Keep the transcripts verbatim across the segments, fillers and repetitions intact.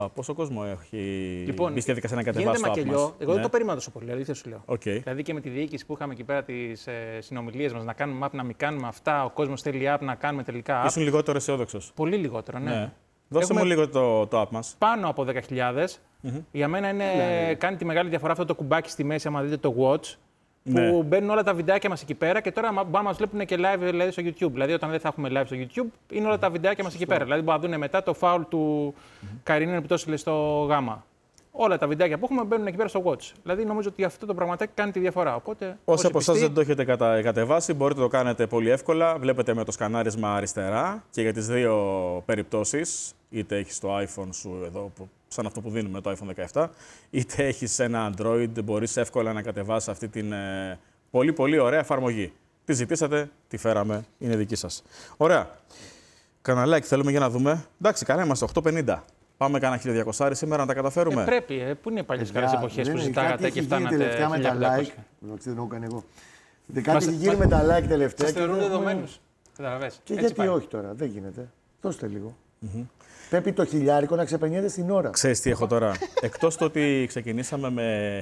Πόσο κόσμο έχει λοιπόν, μπει στη διαδικασία να κατεβάσει το app μας? Εγώ ναι. δεν το περίμενα τόσο πολύ, αλήθεια σου λέω. Okay. Δηλαδή και με τη διοίκηση που είχαμε εκεί πέρα τις ε, συνομιλίες μας, να κάνουμε app, να μην κάνουμε αυτά, ο κόσμος θέλει app, να κάνουμε τελικά app. Ήσουν λιγότερο αισιόδοξος? Πολύ λιγότερο, ναι. ναι. Δώσε Έχουμε μου λίγο το, το app μας. Πάνω από δέκα χιλιάδες. Mm-hmm. Για μένα είναι, ναι. κάνει τη μεγάλη διαφορά αυτό το κουμπάκι στη μέση, άμα δείτε το watch. Που ναι. μπαίνουν όλα τα βιντεάκια μας εκεί πέρα και τώρα μπορούν να μας βλέπουν και live δηλαδή, στο YouTube. Δηλαδή, όταν δεν θα έχουμε live στο YouTube, είναι όλα τα βιντεάκια μας εκεί πέρα. Δηλαδή, μπορούν να δουν μετά το foul του mm-hmm. Καρινίνου που το έστειλε στο Γάμα. Όλα τα βιντεάκια που έχουμε μπαίνουν εκεί πέρα στο Watch. Δηλαδή, νομίζω ότι αυτό το πραγματάκι κάνει τη διαφορά. Οπότε, όσοι από εσάς δεν το έχετε κατα... κατεβάσει, μπορείτε να το κάνετε πολύ εύκολα. Βλέπετε με το σκανάρισμα αριστερά και για τις δύο περιπτώσεις, είτε έχεις το iPhone σου εδώ, που... σαν αυτό που δίνουμε το iPhone δεκαεπτά, είτε έχεις ένα Android, μπορείς εύκολα να κατεβάσεις αυτή την ε, πολύ πολύ ωραία εφαρμογή. Τη ζητήσατε, τη φέραμε, είναι δική σας. Ωραία. Κάνα like θέλουμε για να δούμε. Εντάξει, καλά είμαστε, οκτώ πενήντα. Πάμε κάνα χίλια διακόσια σήμερα να τα καταφέρουμε. Ε, πρέπει. Ε. Πού είναι οι παλιές καλές εποχές που ζητάγατε και φτάνατε τελευταία με τα like. Δεν το έκανε εγώ. Κάτι έχει γίνει με τα like τελευταία. Σας θεωρούν δεδομένους. Καταλαβες. Και γιατί όχι τώρα, δεν γίνεται. Δώστε λίγο. Πρέπει το χιλιάρικο να ξεπερνιέται στην ώρα. Ξέρεις τι έχω τώρα. Εκτός το ότι ξεκινήσαμε με,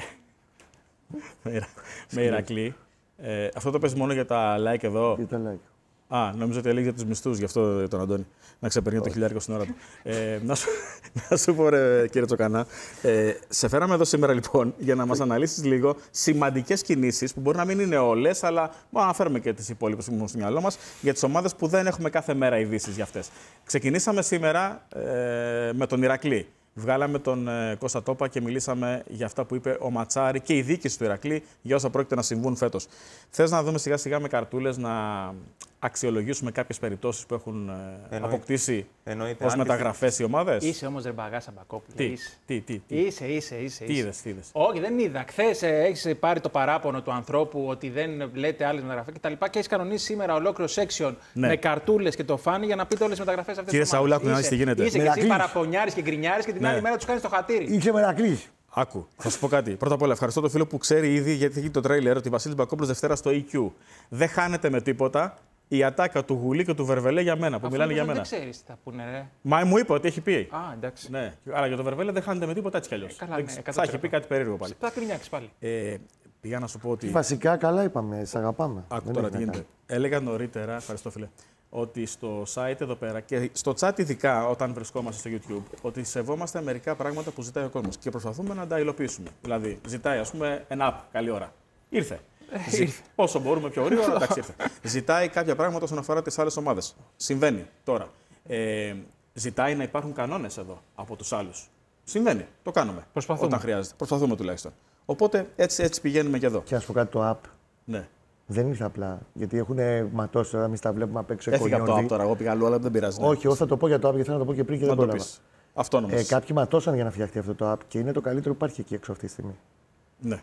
με Ηρακλή, ε, αυτό το παίζει μόνο για τα like εδώ. Για τα like. Α, νόμιζα ότι έλεγε για τους μισθούς, γι' αυτό τον Αντώνη. Να ξεπερνιέται το χιλιάρικο στην ώρα του. Ε, να, σου, να σου πω, ρε, κύριε Τσοκανά, ε, σε φέραμε εδώ σήμερα λοιπόν για να μας αναλύσεις λίγο σημαντικές κινήσεις που μπορεί να μην είναι όλες, αλλά μπορούμε να αναφέρουμε και τις υπόλοιπες που έχουμε στο μυαλό μας για τις ομάδες που δεν έχουμε κάθε μέρα ειδήσεις για αυτές. Ξεκινήσαμε σήμερα ε, με τον Ηρακλή. Βγάλαμε τον ε, Κώστα Τόπα και μιλήσαμε για αυτά που είπε ο Ματσάρη και η διοίκηση του Ηρακλή για όσα πρόκειται να συμβούν φέτος. Θες να δούμε σιγά σιγά με καρτούλες να αξιολογήσουμε κάποιες περιπτώσεις που έχουν ε, αποκτήσει ως μεταγραφές οι ομάδες? Είσαι όμως ρε Μπαγάσα Μπακόπουλε. Τι, είσαι. Τι, τι, τι. Είσαι, είσαι, είσαι. Τι είδες, τι είδες? Όχι, δεν είδα. Χθες ε, έχεις πάρει το παράπονο του ανθρώπου ότι δεν λέτε άλλες μεταγραφές κτλ. Και έχεις κανονίσει σήμερα ολόκληρο section ναι. με καρτούλες και το φάνη για να πείτε όλες τις μεταγραφές αυτές. Κύριε Σαούλα, άκου να τι γίνεται. Είσαι και εσύ παραπονιάρης και γκρινιάρης και την άλλη μέρα τους κάνεις το χατήρι. Είσαι Μερακλής. Άκου, θα σου πω κάτι. Πρώτα απ' όλα, ευχαριστώ τον φίλο που ξέρει ήδη, γιατί έχει το τρέιλερ, ότι Βασίλης Μπακόπουλος Δευτέρα στο ι κιου. Δεν χάνεται με τίποτα η ατάκα του Γουλή και του Βερβελέ για μένα, που αφού μιλάνε για μένα. Δεν ξέρεις τι θα πούνε, ρε. Μα μου είπε ότι έχει πει. Α, εντάξει. Ναι, αλλά για το Βερβέλε δεν χάνεται με τίποτα έτσι κι αλλιώς. Ε, καλά, ναι, θα έχει πει κάτι περίεργο πάλι. Θα κρινιάξεις πάλι. Ε, πήγα να σου πω ότι. Βασικά καλά είπαμε, σ' αγαπάμε. Άκου τώρα τι γίνεται. Έλεγα νωρίτερα, ευχαριστώ φίλε, ότι στο site εδώ πέρα και στο chat ειδικά όταν βρισκόμαστε στο YouTube, ότι σεβόμαστε μερικά πράγματα που ζητάει ο κόσμος και προσπαθούμε να τα υλοποιήσουμε. Δηλαδή, ζητάει ας πούμε ένα app, καλή ώρα. Ήρθε. Ζη... Πόσο μπορούμε πιο γρήγορα, εντάξει, ήρθε. Ζητάει κάποια πράγματα όσον αφορά τις άλλες ομάδες. Συμβαίνει τώρα. Ε, ζητάει να υπάρχουν κανόνες εδώ από τους άλλους. Συμβαίνει. Το κάνουμε. Προσπαθούμε. Όταν χρειάζεται. Προσπαθούμε τουλάχιστον. Οπότε έτσι, έτσι πηγαίνουμε και εδώ. Και ας πω κάτι, το app. Ναι. Δεν ήρθε απλά. Γιατί έχουν ματώσει τώρα, εμείς τα βλέπουμε απ' έξω. Έφυγα από το app τώρα. Εγώ πήγα αλλού, αλλά δεν πειράζει. Ναι. Όχι, εγώ θα το πω για το app, γιατί θέλω να το πω και πριν και δεν μπορώ. Αυτόνομο. Ε, κάποιοι ματώσαν για να φτιαχτεί αυτό το app και είναι το καλύτερο που υπάρχει εκεί έξω αυτή τη στιγμή. Ναι.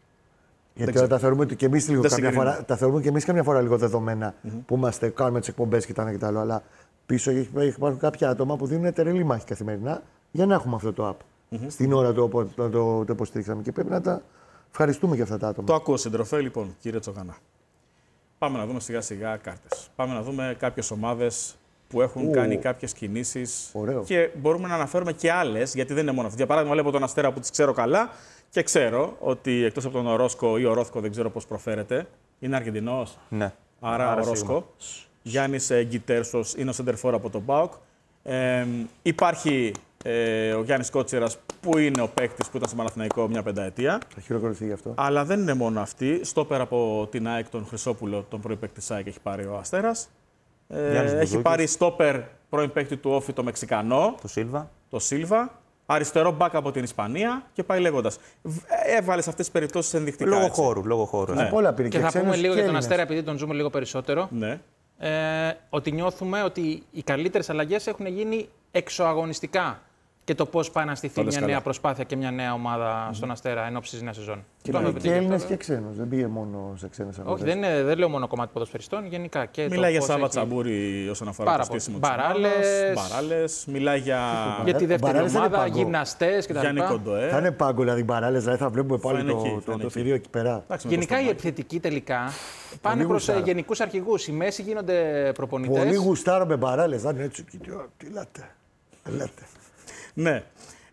Γιατί τώρα τα θεωρούμε και εμείς λίγο καμιά φορά, τα θεωρούμε και εμείς καμιά φορά λίγο δεδομένα mm-hmm. που είμαστε, κάνουμε τις εκπομπές και τα ένα και τα άλλο. Αλλά πίσω υπάρχουν κάποια άτομα που δίνουν τερελή μάχη καθημερινά για να έχουμε αυτό το app. Mm-hmm. Στην ώρα του που το, το, το υποστηρίξαμε. Και πρέπει να τα ευχαριστούμε για αυτά τα άτομα. Το ακούω συντροφέ, λοιπόν, κύριε Τσοκανά. Πάμε να δούμε σιγά σιγά κάρτες. Πάμε να δούμε κάποιες ομάδες που έχουν Ου, κάνει κάποιες κινήσεις. Ωραίο. Και μπορούμε να αναφέρουμε και άλλες, γιατί δεν είναι μόνο αυτή. Για παράδειγμα, βλέπω τον Αστέρα που τις ξέρω καλά. Και ξέρω ότι εκτός από τον Ορόσκο ή Ορόθκο, δεν ξέρω πώς προφέρεται, είναι Αργεντινός. Ναι. Άρα, Άρα Ορόσκο. Γιάννης ε, Γκιτέρσος είναι ο σεντερφόρ από τον ΠΑΟΚ. Ε, υπάρχει ε, ο Γιάννης Κότσιρας που είναι ο παίκτης που ήταν στο Παναθηναϊκό μια πενταετία. Θα χειροκροτηθεί γι' αυτό. Αλλά δεν είναι μόνο αυτή. Στόπερ από την ΑΕΚ, τον Χρυσόπουλο, τον πρώην παίκτη της ΑΕΚ, έχει πάρει ο Αστέρας. Ε, έχει πάρει στόπερ πρώην παίκτη του Όφη, το Μεξικανό. Το Σίλβα. Το Σίλβα. Αριστερό μπακ από την Ισπανία και πάει λέγοντας. Έβαλε σε αυτές τις περιπτώσεις ενδεικτικά. Λόγω έτσι. χώρου. Λόγω χώρου. Ναι. Όλα πήρε και, και θα πούμε λίγο για τον Αστέρα, επειδή τον ζούμε λίγο περισσότερο. Ναι. Ε, ότι νιώθουμε ότι οι καλύτερες αλλαγές έχουν γίνει εξωαγωνιστικά. Και το πώς πάει να στηθεί μια καλά. νέα προσπάθεια και μια νέα ομάδα mm-hmm. στον Αστέρα εν ώψη της νέας σεζόν. Και, και, και Έλληνες και ξένους. Δεν πήγε μόνο σε ξένες αγορές. Όχι, δεν, είναι, δεν λέω μόνο κομμάτι ποδοσφαιριστών, γενικά. Και μιλάει για Σάβα έχει... Τσαμπούρη όσον αφορά το στήσιμο της Μπαράλες. Μπαράλες. Μιλάει για... για τη δεύτερη ομάδα, γυμναστές κτλ. Γιάννη Κοντοέ. Θα είναι πάγκο δηλαδή Μπαράλες, δηλαδή θα βλέπουμε πάλι το, εκεί, το, το θηρίο εκεί πέρα. Γενικά οι επιθετικοί τελικά πάνε προς γενικούς αρχηγούς. Οι μέση γίνονται προπονητές. Πολύ γουστάρω με Μπαράλες. Τι λέτε. Ναι.